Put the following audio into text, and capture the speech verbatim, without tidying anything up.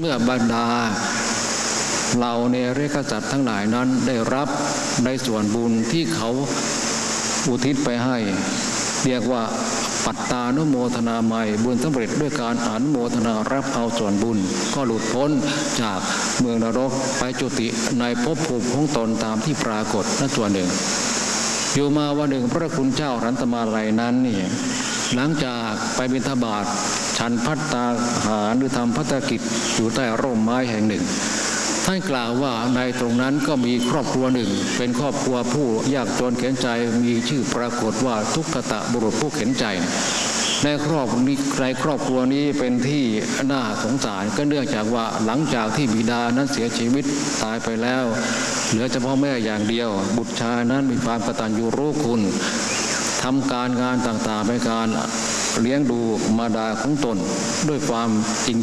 เมื่อบรรดาเราเนรกษัตริย์ทั้งหลายนั้นได้รับในส่วนบุญที่เขาอุทิศไปให้เรียกว่าปัตตานุโมทนาใหม่บุญสำเร็จด้วยการอนุโมทนารับเอาส่วนบุญก็หลุดพ้นจากเมืองนรกไปจุติในภพภูมิของตนตามที่ปรากฏนั่นส่วนหนึ่งอยู่มาวันหนึ่งพระคุณเจ้ารัตมาลัยนั้นนี่หลังจากไปบิณฑบาตฉันภัตตาหารหรือทำภัตตกิจอยู่ใต้ร่มไม้แห่งหนึ่งท่านกล่าวว่าในตรงนั้นก็มีครอบครัวหนึ่งเป็นครอบครัวผู้ยากจนเข็ญใจมีชื่อปรากฏว่าทุกขตะบุรุษผู้เข็ญใจในครอบนี้ในครอบครัวนี้เป็นที่น่าสงสารก็เนื่องจากว่าหลังจากที่บิดานั้นเสียชีวิตตายไปแล้วเหลือเฉพาะแม่อย่างเดียวบุตรชายนั้นมีความกตัญญูรู้คุณทำการงานต่างๆในการเลี้ยงดูมารดาของตนด้วยความจริง